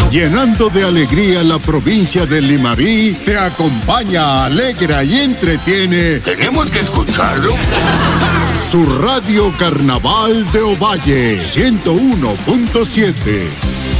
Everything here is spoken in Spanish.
Llenando de alegría la provincia de Limarí, te acompaña, alegra y entretiene. ¿Tenemos que escucharlo? Su Radio Carnaval de Ovalle, 101.7.